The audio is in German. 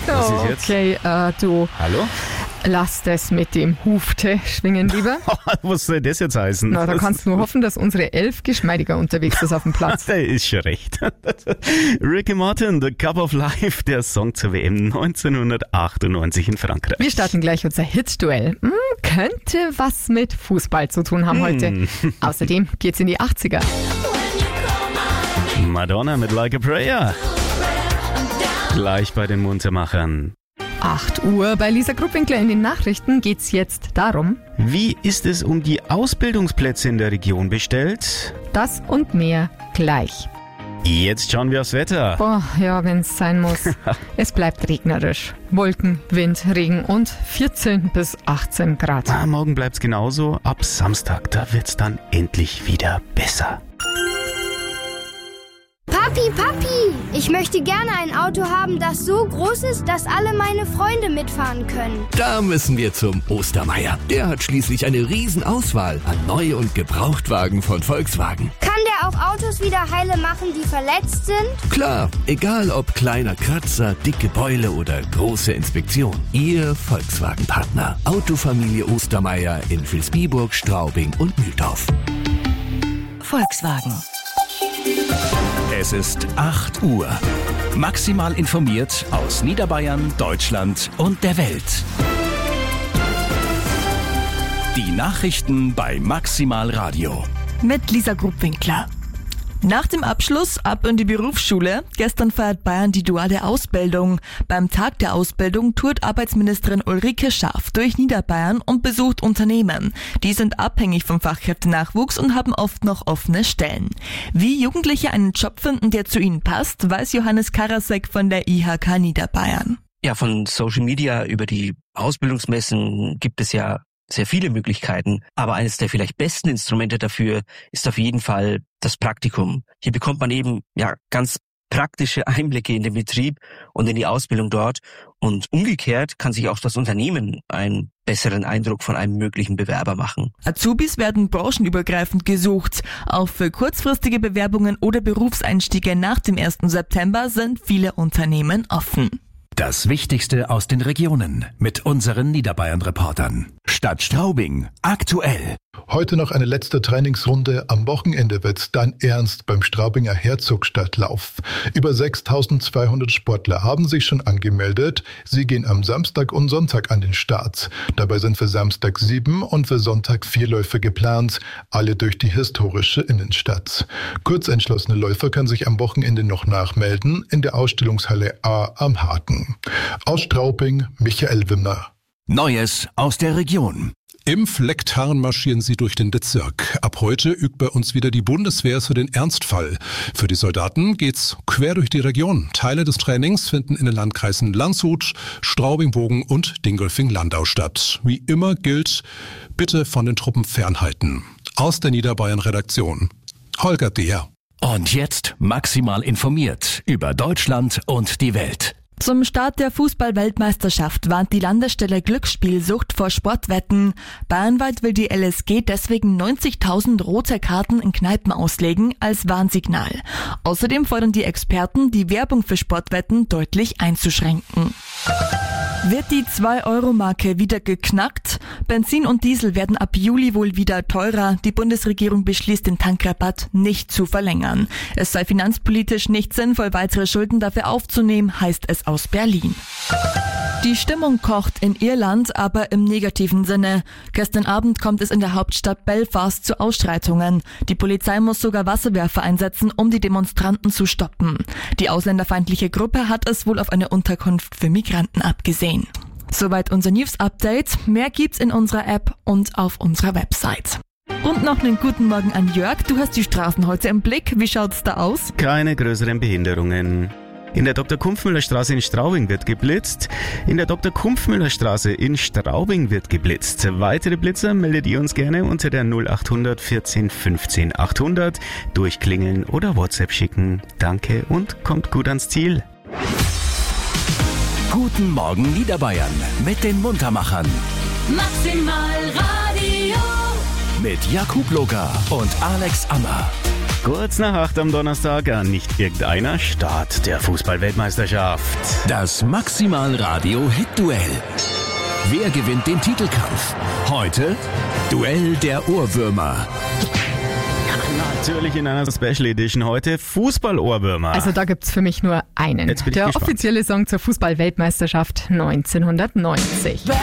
Was ist jetzt? Okay, du, Hallo? lass das mit dem Hufte schwingen lieber. Was soll das jetzt heißen? Na, da kannst du nur hoffen, dass unsere 11 geschmeidiger unterwegs ist auf dem Platz. Der ist schon recht. Ricky Martin, The Cup of Life, der Song zur WM 1998 in Frankreich. Wir starten gleich unser Hit-Duell. Könnte was mit Fußball zu tun haben heute. Außerdem geht's in die 80er. Madonna mit Like a Prayer. Gleich bei den Muntermachern. 8 Uhr bei Lisa Gruppwinkler in den Nachrichten geht's jetzt darum, Wie ist es um die Ausbildungsplätze in der Region bestellt? das und mehr gleich. Jetzt schauen wir aufs Wetter. Boah, ja, wenn's sein muss. Es bleibt regnerisch. Wolken, Wind, Regen und 14 bis 18 Grad. Morgen bleibt's genauso. Ab Samstag, da wird's dann endlich wieder besser. Papi, ich möchte gerne ein Auto haben, das so groß ist, dass alle meine Freunde mitfahren können. Da müssen wir zum Ostermeier. Der hat schließlich eine Riesenauswahl an Neu- und Gebrauchtwagen von Volkswagen. Kann der auch Autos wieder heile machen, die verletzt sind? Klar, egal ob kleiner Kratzer, dicke Beule oder große Inspektion. Ihr Volkswagen-Partner. Autofamilie Ostermeier in Vilsbiburg, Straubing und Mühldorf. Volkswagen. Es ist 8 Uhr. Maximal informiert aus Niederbayern, Deutschland und der Welt. Die Nachrichten bei Maximal Radio. Mit Lisa Gruppwinkler. Nach dem Abschluss ab in die Berufsschule. Gestern feiert Bayern die duale Ausbildung. Beim Tag der Ausbildung tourt Arbeitsministerin Ulrike Schaaf durch Niederbayern und besucht Unternehmen. Die sind abhängig vom Fachkräftenachwuchs und haben oft noch offene Stellen. Wie Jugendliche einen Job finden, der zu ihnen passt, weiß Johannes Karasek von der IHK Niederbayern. Ja, von Social Media über die Ausbildungsmessen gibt es ja sehr viele Möglichkeiten, aber eines der vielleicht besten Instrumente dafür ist auf jeden Fall das Praktikum. Hier bekommt man eben ganz praktische Einblicke in den Betrieb und in die Ausbildung dort und umgekehrt kann sich auch das Unternehmen einen besseren Eindruck von einem möglichen Bewerber machen. Azubis werden branchenübergreifend gesucht. Auch für kurzfristige Bewerbungen oder Berufseinstiege nach dem 1. September sind viele Unternehmen offen. Das Wichtigste aus den Regionen mit unseren Niederbayern-Reportern. Stadt Straubing, aktuell. Heute noch eine letzte Trainingsrunde. Am Wochenende wird's dann ernst beim Straubinger Herzogstadtlauf. Über 6.200 Sportler haben sich schon angemeldet. Sie gehen am Samstag und Sonntag an den Start. Dabei sind für Samstag 7 und für Sonntag 4 Läufe geplant, alle durch die historische Innenstadt. Kurzentschlossene Läufer können sich am Wochenende noch nachmelden in der Ausstellungshalle A am Haken. Aus Straubing, Michael Wimmer. Neues aus der Region. Im Flecktarn marschieren sie durch den Bezirk. Ab heute übt bei uns wieder die Bundeswehr für den Ernstfall. Für die Soldaten geht's quer durch die Region. Teile des Trainings finden in den Landkreisen Landshut, Straubing-Bogen und Dingolfing-Landau statt. Wie immer gilt, bitte von den Truppen fernhalten. Aus der Niederbayern-Redaktion. Holger Deher. Und jetzt maximal informiert über Deutschland und die Welt. Zum Start der Fußball-Weltmeisterschaft warnt die Landesstelle Glücksspielsucht vor Sportwetten. Bayernweit will die LSG deswegen 90.000 rote Karten in Kneipen auslegen als Warnsignal. Außerdem fordern die Experten, die Werbung für Sportwetten deutlich einzuschränken. Wird die 2-Euro-Marke wieder geknackt? Benzin und Diesel werden ab Juli wohl wieder teurer. Die Bundesregierung beschließt, den Tankrabatt nicht zu verlängern. Es sei finanzpolitisch nicht sinnvoll, weitere Schulden dafür aufzunehmen, heißt es aus Berlin. Die Stimmung kocht in Irland, aber im negativen Sinne. Gestern Abend kommt es in der Hauptstadt Belfast zu Ausschreitungen. Die Polizei muss sogar Wasserwerfer einsetzen, um die Demonstranten zu stoppen. Die ausländerfeindliche Gruppe hat es wohl auf eine Unterkunft für Migranten abgesehen. Soweit unser News-Update. Mehr gibt's in unserer App und auf unserer Website. Und noch einen guten Morgen an Jörg. Du hast die Straßen heute im Blick. Wie schaut's da aus? Keine größeren Behinderungen. In der Dr.-Kumpfmüller-Straße in Straubing wird geblitzt. In der Dr.-Kumpfmüller-Straße in Straubing wird geblitzt. Weitere Blitzer meldet ihr uns gerne unter der 0800 14 15 800. Durchklingeln oder WhatsApp schicken. Danke und kommt gut ans Ziel. Guten Morgen Niederbayern mit den Muntermachern. Maximal Radio. Mit Jakub Loga und Alex Ammer. Kurz nach 8 am Donnerstag an nicht irgendeiner Start der Fußball-Weltmeisterschaft. Das Maximal-Radio-Hit-Duell. Wer gewinnt den Titelkampf? Heute Duell der Ohrwürmer. Natürlich in einer Special Edition heute Fußball-Ohrwürmer. Also da gibt's für mich nur einen. Jetzt bin ich der gespannt. offizielle Song zur Fußball-Weltmeisterschaft 1990.